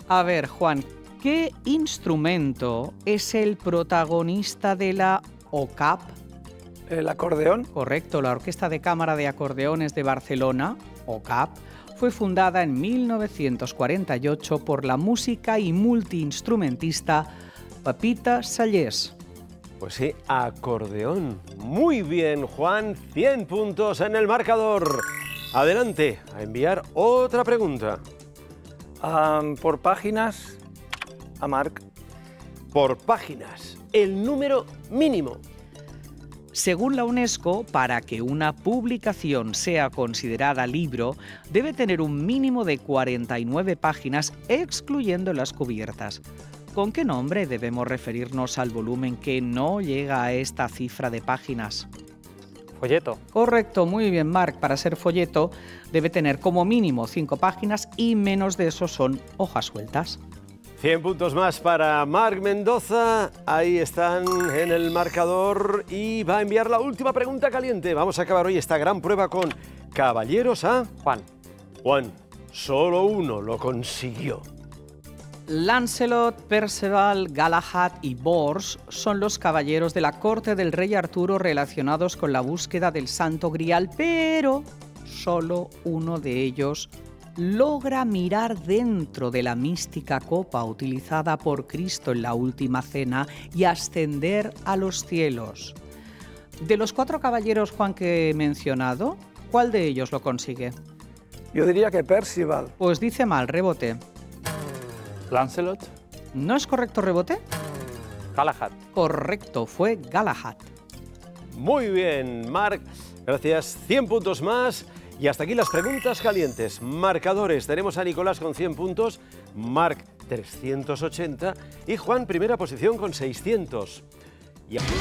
A ver, Juan, ¿qué instrumento es el protagonista de la OCAP? ¿El acordeón? Correcto, la Orquesta de Cámara de Acordeones de Barcelona, OCAP, fue fundada en 1948 por la música y multiinstrumentista Pepita Sallés. Pues sí, acordeón. Muy bien, Juan, 100 puntos en el marcador. Adelante, a enviar otra pregunta. Por páginas, a Marc. Por páginas, el número mínimo. Según la UNESCO, para que una publicación sea considerada libro, debe tener un mínimo de 49 páginas, excluyendo las cubiertas. ¿Con qué nombre debemos referirnos al volumen que no llega a esta cifra de páginas? Folleto. Correcto, muy bien, Marc. Para ser folleto debe tener como mínimo 5 páginas y menos de eso son hojas sueltas. 100 puntos más para Marc Mendoza. Ahí están en el marcador y va a enviar la última pregunta caliente. Vamos a acabar hoy esta gran prueba con caballeros a... Juan. Juan, solo uno lo consiguió. Lancelot, Perceval, Galahad y Bors son los caballeros de la corte del rey Arturo relacionados con la búsqueda del Santo Grial, pero solo uno de ellos logra mirar dentro de la mística copa utilizada por Cristo en la última cena y ascender a los cielos. De los 4 caballeros, Juan, que he mencionado, ¿cuál de ellos lo consigue? Yo diría que Percival. Pues dice mal, rebote. Lancelot. ¿No es correcto, rebote? Galahad. Correcto, fue Galahad. Muy bien, Marc. Gracias, 100 puntos más. Y hasta aquí las preguntas calientes. Marcadores, tenemos a Nicolás con 100 puntos, Marc 380 y Juan primera posición con 600. Y